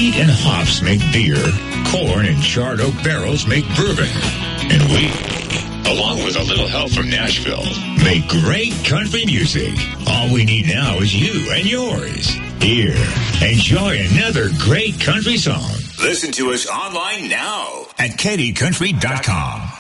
Wheat and hops make beer. Corn and charred oak barrels make bourbon. And we, along with a little help from Nashville, make great country music. All we need now is you and yours. Here, enjoy another great country song. Listen to us online now at KDCountry.com.